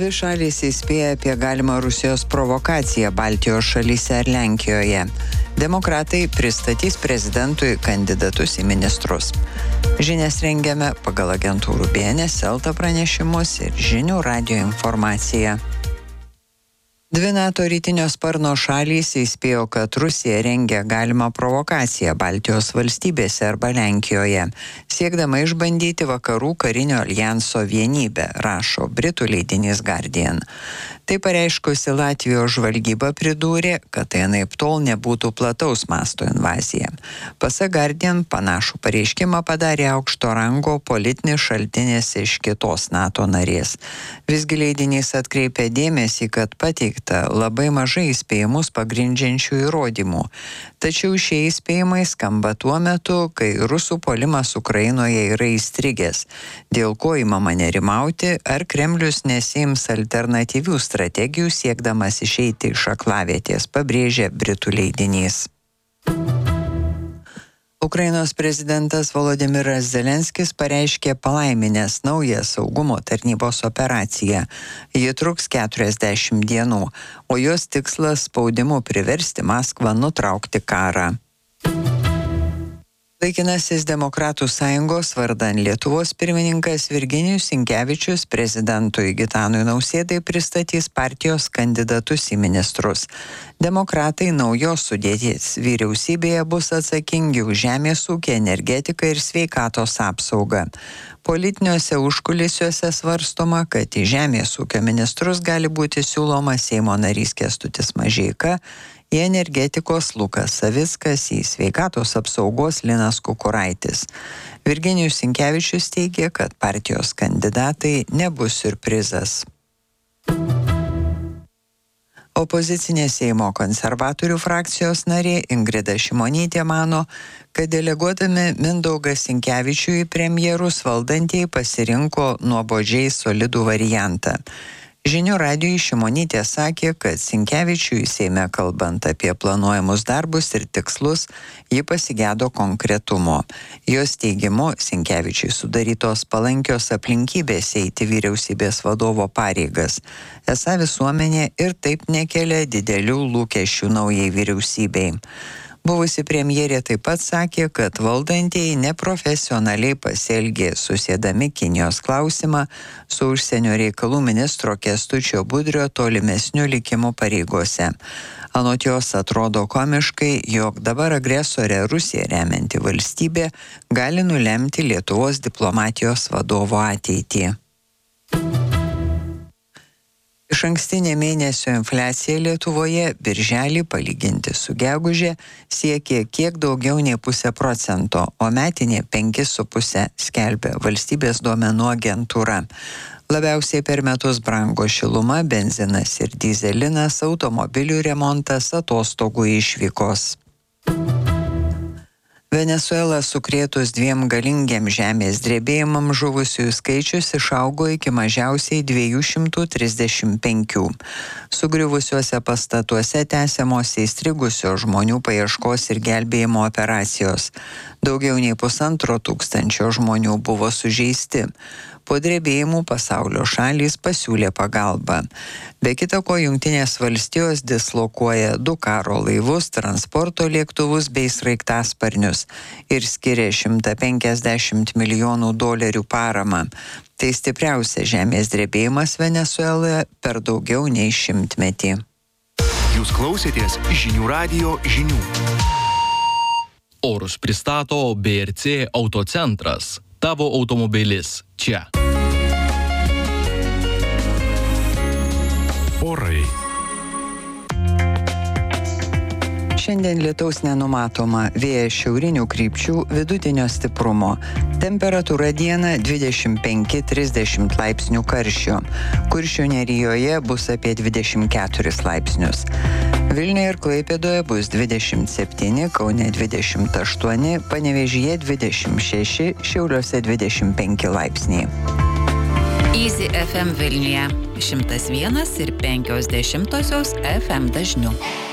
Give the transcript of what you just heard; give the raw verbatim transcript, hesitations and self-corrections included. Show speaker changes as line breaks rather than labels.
Abi šalys įspėja apie galimą Rusijos provokaciją Baltijos šalyse ir Lenkijoje. Demokratai pristatys prezidentui kandidatus į ministrus. Žinias rengiame pagal agentūrų B N S, Elta pranešimus ir Žinių radijo informaciją. Dvi NATO rytinio sparno šalys įspėjo, kad Rusija rengia galimą provokaciją Baltijos valstybėse arba Lenkijoje, siekdama išbandyti vakarų karinio aljanso vienybę, rašo Britų leidinys Guardian. Tai pareiškusi Latvijos žvalgyba pridūrė, kad tai anaiptol nebūtų plataus masto invazija. Pasak Guardian, panašų pareiškimą padarė aukšto rango politinis šaltinis iš kitos NATO narės. Visgi leidinys atkreipė dėmesį, kad pateikta labai mažai įspėjimus pagrindžiančių įrodymų. Tačiau šie įspėjimai skamba tuo metu, kai rusų puolimas Ukrainoje yra įstrigęs, dėl ko įmama nerimauti, ar Kremlius nesiims alternatyvių strategijų. strategijų siekdamas išeiti iš aklavietės, pabrėžė Britų leidinys. Ukrainos prezidentas Volodymyras Zelenskis pareiškė palaiminęs naują saugumo tarnybos operaciją. Ji truks keturiasdešimt dienų, o jos tikslas spaudimu priversti Maskvą nutraukti karą. Laikinasis Demokratų sąjungos vardan Lietuvos pirmininkas Virginijus Sinkevičius prezidentui Gitanui Nausėdai pristatys partijos kandidatus į ministrus. Demokratai naujos sudėties vyriausybėje bus atsakingi už žemės ūkį, energetiką ir sveikatos apsaugą. Politiniuose užkulisiuose svarstoma, kad į žemės ūkio ministrus gali būti siūlomas Seimo narys Kęstutis Mažeika, į energetikos Lukas Savickas, į sveikatos apsaugos Linas Kukuraitis. Virginijus Sinkevičius teigė, kad partijos kandidatai nebus siurprizas. Opozicinė Seimo konservatorių frakcijos narė Ingrida Šimonytė mano, kad deleguodami Mindaugą Sinkevičių į premjerus valdantieji pasirinko nuobodžiai solidų variantą. Žinių radijui Šimonytė sakė, kad Sinkevičiui Seime kalbant apie planuojamus darbus ir tikslus, ji pasigėdo konkretumo. Jos teigimu, Sinkevičiui sudarytos palankios aplinkybės eiti vyriausybės vadovo pareigas. Esą visuomenė ir taip nekelia didelių lūkesčių naujai vyriausybei. Buvusi premjerė taip pat sakė, kad valdantieji neprofesionaliai pasielgė susėdami Kinijos klausimą su užsienio reikalų ministro Kęstučio Budrio tolimesniu likimu pareigose. Anot jos atrodo komiškai, jog dabar agresorė Rusija remianti valstybė gali nulemti Lietuvos diplomatijos vadovo ateitį. Išankstinė mėnesio infliacija Lietuvoje birželį palyginti su geguže siekė kiek daugiau nei pusę procento, o metinė penkis su puse, skelbia valstybės duomenų agentūra. Labiausiai per metus brango šiluma, benzinas ir dyzelinas, automobilių remontas, atostogų išvykos. Venesuela sukrėtus dviem galingiem žemės drebėjimam žuvusiųjų skaičius išaugo iki mažiausiai dviejų šimtų trisdešimt penkių. Sugriuvusiuose pastatuose tęsiamos įstrigusio žmonių paieškos ir gelbėjimo operacijos. Daugiau nei pusantro tūkstančio žmonių buvo sužeisti. Po drebėjimų pasaulio šalys pasiūlė pagalbą. Be kita ko, Jungtinės valstijos dislokuoja du karo laivus, transporto lėktuvus bei sraigtasparnius ir skiria šimtą penkiasdešimt milijonų dolerių paramą. Tai stipriausias žemės drebėjimas Venesueloje per daugiau nei šimtmetį.
Jūs klausėtės Žinių radijo žinių.
Orus pristato B R C Autocentras. Tavo automobilis čia.
Orai.
Šiandien lietaus nenumatoma, vėjas šiaurinių krypčių vidutinio stiprumo. Temperatūra dieną dvidešimt penki trisdešimt laipsnių karščio. Kuršių nerijoje bus apie dvidešimt keturis laipsnius. Vilniuje ir Klaipėdoje bus dvidešimt septyni, Kaune dvidešimt aštuoni, Panevėžyje dvidešimt šeši, Šiauliuose dvidešimt penki laipsniai.
Easy F M Vilniuje šimtas vienas ir penkios dešimtosios F M dažniu.